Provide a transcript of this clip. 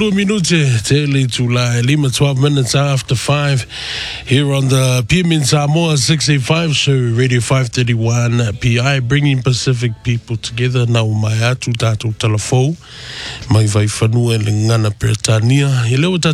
22 minutes till July. 12 minutes after 5 here on the PM in Samoa 685 show, Radio 531 PI, bringing Pacific people together. Now mai atu tātou telefou mai vai whanua le ngana Britania.